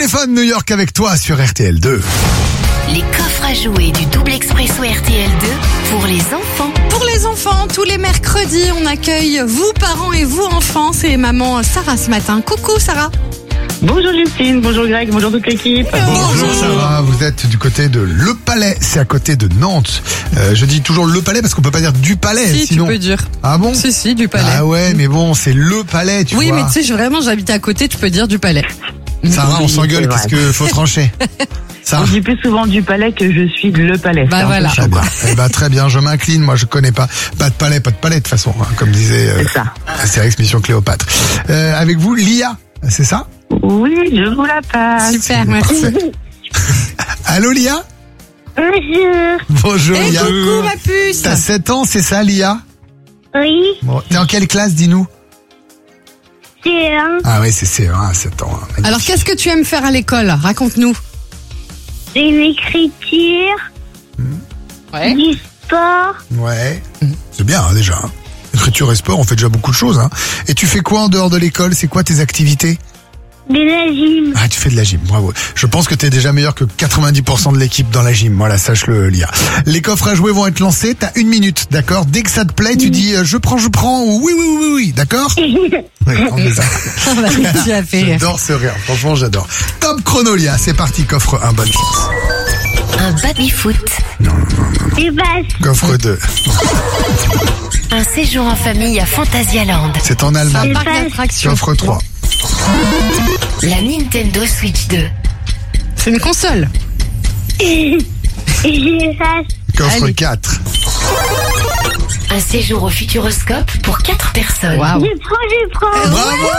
Stéphane New York avec toi sur RTL2. Les coffres à jouer du double expresso RTL2 pour les enfants. Pour les enfants, tous les mercredis, on accueille vous parents et vous enfants. C'est maman Sarah ce matin. Coucou Sarah. Bonjour Justine, bonjour Greg, bonjour toute l'équipe. Bonjour Sarah, vous êtes du côté de Le Palais, c'est à côté de Nantes. Je dis toujours Le Palais parce qu'on peut pas dire du Palais, Si, sinon. tu peux dire. Ah bon? Si, du Palais. Ah ouais, mais bon, c'est Le Palais, tu vois. Oui, mais tu sais, vraiment, j'habite à côté, tu peux dire du Palais. Sarah, on Oui, s'engueule, c'est vrai. qu'est-ce que faut trancher? Sarah. On dit plus souvent du palais que je suis le palais. Bah C'est un peu voilà. chaud, Très bien. quoi. Eh ben, très bien, je m'incline, moi je connais pas. Pas de palais de toute façon, hein, comme disait C'est ça. Astérix Mission Cléopâtre. Avec vous, Lia, c'est ça? Oui, je vous la passe. Super, merci. Parfait. Allô Lia? Bonjour. Bonjour Et Lia. coucou ma puce. T'as 7 ans, c'est ça Lia? Oui, Bon, t'es en quelle classe, dis-nous? c'est un. Ah oui, c'est C1 à 7 ans. Magnifique. Alors, qu'est-ce que tu aimes faire à l'école? Raconte-nous. C'est une écriture, Ouais. du sport, Ouais, c'est bien hein, déjà. Hein. Écriture et sport, on fait déjà beaucoup de choses. Hein. Et tu fais quoi en dehors de l'école? C'est quoi tes activités? de la gym. Ah, tu fais de la gym, bravo. Je pense que t'es déjà meilleur que 90% de l'équipe dans la gym. Voilà, sache-le, Lia. Les coffres à jouer vont être lancés. T'as 1 minute, d'accord? Dès que ça te plaît, tu dis je prends, ou oui, d'accord? Oui, on fait ça. Tu as fait rire. J'adore ce rire, franchement j'adore. Top chrono, Lia, c'est parti, coffre 1, bonne chance. Un baby-foot. Et bah, Coffre 2, Un séjour en famille à Phantasialand. c'est en Un Allemagne. parc d'attractions. Coffre 3, La Nintendo Switch 2. C'est une console. j'ai ça. coffre Allez. 4, Un séjour au Futuroscope pour 4 personnes. Waouh. Je prends. bravo!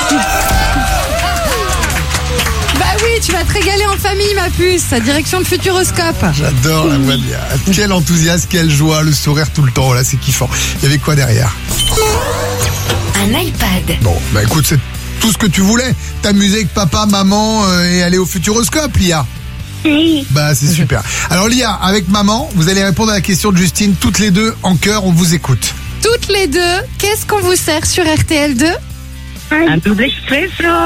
Bah oui, tu vas te régaler en famille, ma puce. Direction le Futuroscope. J'adore la voix de Lia. Quel enthousiasme, quelle joie, le sourire tout le temps, là c'est kiffant. Il y avait quoi derrière? Un iPad. Bon, bah écoute, c'est tout ce que tu voulais. T'amuser avec papa, maman et aller au Futuroscope, Lia. Oui. Bah c'est super. Alors Lia, avec maman, vous allez répondre à la question de Justine, toutes les deux en chœur, on vous écoute. Toutes les deux, qu'est-ce qu'on vous sert sur RTL2? Un double expresso.